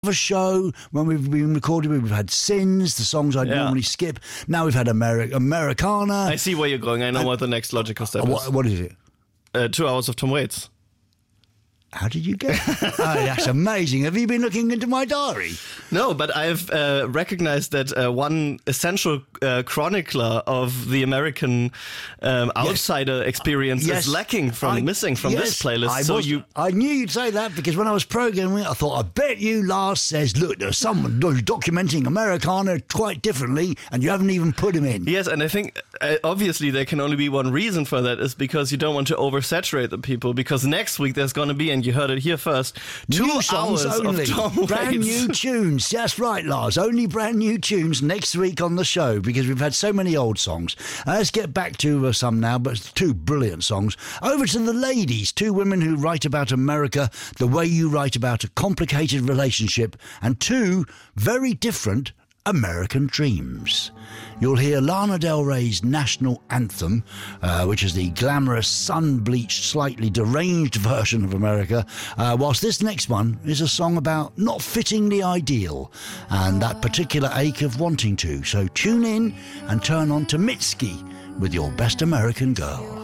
a show when we've been recording. We've had Sins, the songs I'd normally skip. Now we've had Americana. I see where you're going. I know what the next logical step is. What is it? 2 hours of Tom Waits. How did you get that? Oh, that's amazing. Have you been looking into my diary? No, but I've recognized that one essential chronicler of the American outsider experience is lacking missing from this playlist. I knew you'd say that because when I was programming it, I thought, I bet you Lars says, look, there's someone documenting Americana quite differently and you haven't even put him in. Yes, and I think obviously there can only be one reason for that is because you don't want to oversaturate the people, because next week there's going to be, and you heard it here first, 2 hours only. of Tom Waits. Brand new tunes. That's right, Lars. Only brand new tunes next week on the show because we've had so many old songs. Let's get back to some now, but 2 brilliant songs. Over to the ladies, 2 women who write about America the way you write about a complicated relationship, and 2 very different American dreams. You'll hear Lana Del Rey's national anthem, which is the glamorous, sun-bleached, slightly deranged version of America, whilst this next one is a song about not fitting the ideal and that particular ache of wanting to. So tune in and turn on to Mitski with Your Best American Girl.